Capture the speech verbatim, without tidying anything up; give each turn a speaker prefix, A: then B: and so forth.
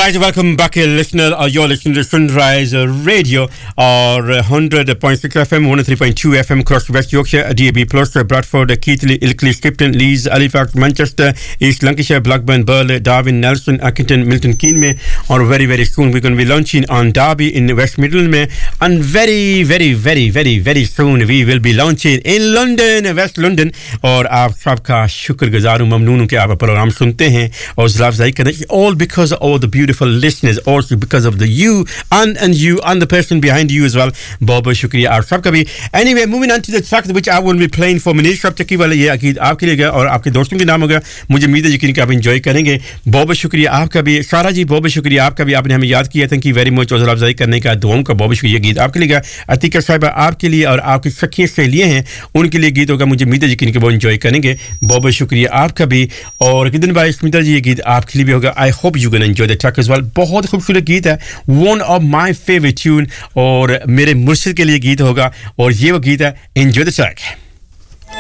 A: right, welcome back, listener. Uh, you're listening to Sunrise uh, Radio, or one hundred point six F M, one oh three point two F M across West Yorkshire, D A B Plus, uh, Bradford, uh, Keighley, Ilkley, Skipton, Leeds, Halifax, Manchester, East Lancashire, Blackburn, Burley, Darwin, Nelson, Accrington, Milton Keynes में, और very very soon we're going to be launching on Derby in West Midlands में, and very very very very very soon we will be launching in London, West London. और आप सबका शुक्रगुजार हूं, ममनून हूं कि आप प्रोग्राम सुनते हैं और हौसला अफजाई करते हैं. All because of all the beautiful listeners, also because of the you and and you and the person behind you as well. बहुत बहुत शुक्रिया आप सबका भी. Anyway, moving on to the track which I will be playing for Manish Shapchaki वाला, ये अकीद आपके लिए गया और आपके दोस्तों के नाम होगा. मुझे उम्मीद है यकीन कि आप एंजॉय करेंगे. बहुत बहुत शुक्रिया आपका भी. सारा जी बहुत बहुत शुक्रिया आपका भी, आपने हमें याद किया. Thank you very much. हौसला अफजाई करने का, दुआओं का बहुत शुक्रिया. गीत आपके लिए गया. अतीका साहिबा आपके लिए और आपकी सखियां सहेलियां हैं उनके लिए गीत होगा. मुझे उम्मीद है यकीन कि वो एंजॉय करेंगे. बहुत बहुत शुक्रिया आपका भी. और किदन भाई स्मिता जी, ये गीत आपके लिए भी होगा. I hope you can enjoy the track as well. बहुत खूबसूरत गीत है, one of my favourite tune, और मेरे मुर्शिद के लिए गीत होगा, और ये वो गीत है. Enjoy the track.